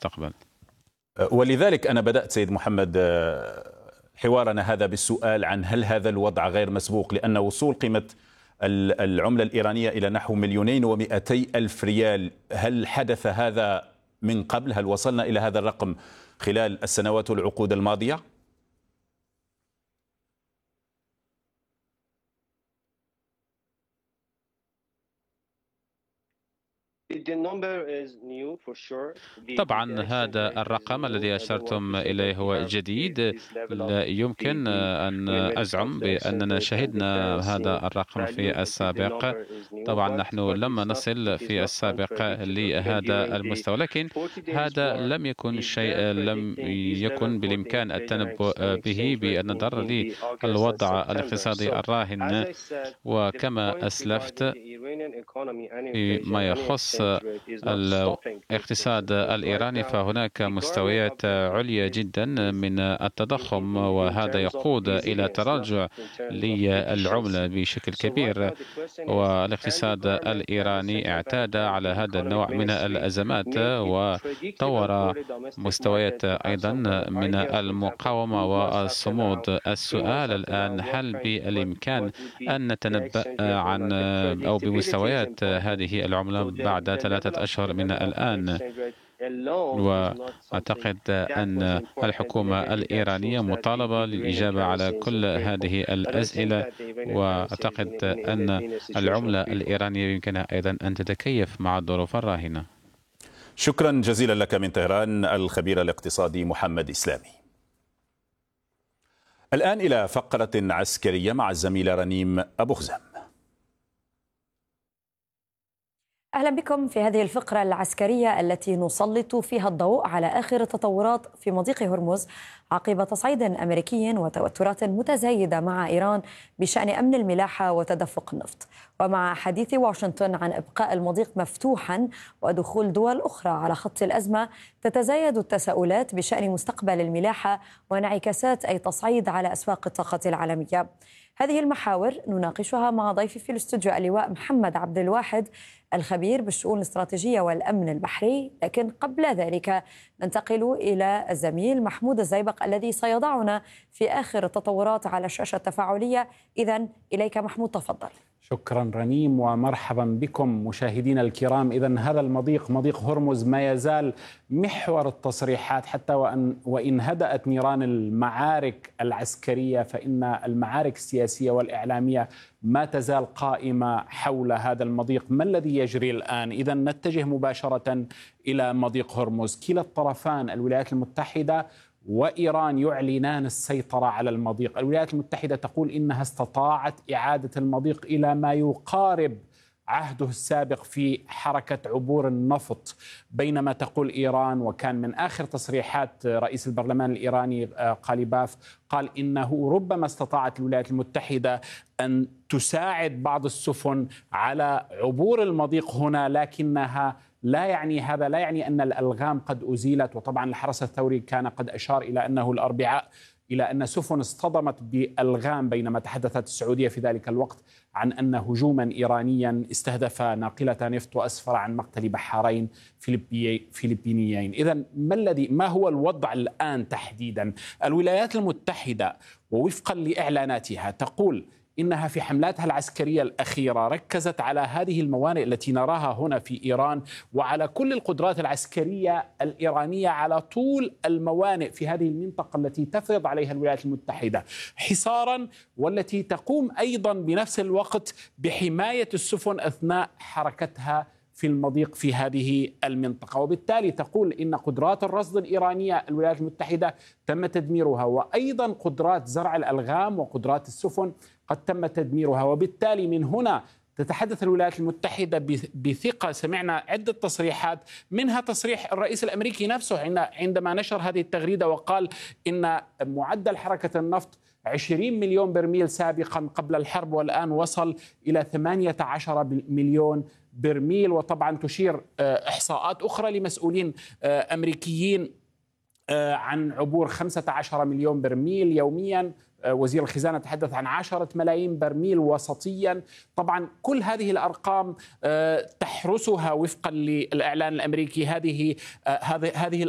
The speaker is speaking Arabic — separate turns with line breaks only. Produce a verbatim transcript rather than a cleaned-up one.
المستقبل.
ولذلك أنا بدأت سيد محمد حوارنا هذا بالسؤال عن هل هذا الوضع غير مسبوق، لأن وصول قيمة العملة الإيرانية إلى نحو مليونين ومئتي ألف ريال، هل حدث هذا من قبل؟ هل وصلنا إلى هذا الرقم خلال السنوات والعقود الماضية؟
طبعا هذا الرقم الذي أشرتم إليه هو جديد. لا يمكن أن أزعم بأننا شهدنا هذا الرقم في السابق. طبعا نحن لم نصل في السابق لهذا المستوى، لكن هذا لم يكن شيء لم يكن بالإمكان التنبؤ به بالنظر للوضع الاقتصادي الراهن. وكما أسلفت فيما يخص الاقتصاد الإيراني فهناك مستويات عليا جدا من التضخم، وهذا يقود إلى تراجع للعملة بشكل كبير. والاقتصاد الإيراني اعتاد على هذا النوع من الأزمات وطور مستويات أيضا من المقاومة والصمود. السؤال الآن هل بالإمكان أن نتنبأ عن أو بمستويات هذه العملة بعد ثلاثة أشهر من الآن؟ وأعتقد أن الحكومة الإيرانية مطالبة للإجابة على كل هذه الأسئلة، وأعتقد أن العملة الإيرانية يمكنها أيضا أن تتكيف مع الظروف الراهنة.
شكرا جزيلا لك من طهران الخبير الاقتصادي محمد إسلامي. الآن إلى فقرة عسكرية مع الزميلة رنيم أبو خزام.
أهلا بكم في هذه الفقرة العسكرية التي نسلط فيها الضوء على آخر التطورات في مضيق هرمز عقب تصعيد أمريكي وتوترات متزايدة مع إيران بشأن أمن الملاحة وتدفق النفط. ومع حديث واشنطن عن إبقاء المضيق مفتوحا ودخول دول أخرى على خط الأزمة، تتزايد التساؤلات بشأن مستقبل الملاحة وانعكاسات أي تصعيد على أسواق الطاقة العالمية. هذه المحاور نناقشها مع ضيفي في الاستوديو اللواء محمد عبد الواحد الخبير بالشؤون الاستراتيجية والأمن البحري. لكن قبل ذلك ننتقل إلى الزميل محمود الزيبق الذي سيضعنا في آخر التطورات على الشاشة التفاعلية. إذن إليك محمود، تفضل.
شكرا رنيم ومرحبا بكم مشاهدينا الكرام. إذن هذا المضيق مضيق هرمز ما يزال محور التصريحات، حتى وأن وإن هدأت نيران المعارك العسكرية فإن المعارك السياسية والإعلامية ما تزال قائمة حول هذا المضيق. ما الذي يجري الآن؟ إذن نتجه مباشرة إلى مضيق هرمز. كلا الطرفان الولايات المتحدة وإيران يعلنان السيطرة على المضيق. الولايات المتحدة تقول إنها استطاعت إعادة المضيق إلى ما يقارب عهده السابق في حركة عبور النفط، بينما تقول إيران، وكان من آخر تصريحات رئيس البرلمان الإيراني قاليباف، قال إنه ربما استطاعت الولايات المتحدة أن تساعد بعض السفن على عبور المضيق هنا، لكنها لا يعني هذا لا يعني أن الألغام قد أزيلت. وطبعا الحرس الثوري كان قد أشار إلى أنه الأربعاء إلى أن سفن اصطدمت بألغام، بينما تحدثت السعودية في ذلك الوقت عن أن هجوما إيرانيا استهدف ناقلة نفط وأسفر عن مقتل بحارين فيلبي فيلبينيين. إذن ما الذي ما هو الوضع الآن تحديدا؟ الولايات المتحدة ووفقا لإعلاناتها تقول إنها في حملاتها العسكرية الأخيرة ركزت على هذه الموانئ التي نراها هنا في إيران وعلى كل القدرات العسكرية الإيرانية على طول الموانئ في هذه المنطقة التي تفرض عليها الولايات المتحدة حصارا، والتي تقوم أيضا بنفس الوقت بحماية السفن أثناء حركتها في المضيق في هذه المنطقة. وبالتالي تقول إن قدرات الرصد الإيرانية الولايات المتحدة تم تدميرها، وأيضا قدرات زرع الألغام وقدرات السفن قد تم تدميرها. وبالتالي من هنا تتحدث الولايات المتحدة بثقة. سمعنا عدة تصريحات، منها تصريح الرئيس الأمريكي نفسه عندما نشر هذه التغريدة وقال إن معدل حركة النفط عشرين مليون برميل سابقا قبل الحرب، والآن وصل إلى ثمانية عشر مليون برميل. وطبعا تشير إحصاءات أخرى لمسؤولين أمريكيين عن عبور خمسة عشر مليون برميل يوميا. وزير الخزانة تحدث عن عشرة ملايين برميل وسطيا. طبعا كل هذه الأرقام تحرسها وفقا للإعلان الأمريكي هذه هذه